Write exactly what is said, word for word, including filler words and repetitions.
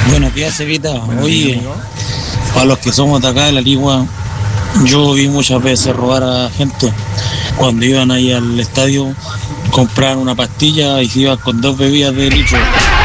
Buenos días, Evita. Oye, para los que somos de acá de la Ligua, yo vi muchas veces robar a gente. Cuando iban ahí al estadio, compraban una pastilla y se iban con dos bebidas de litro.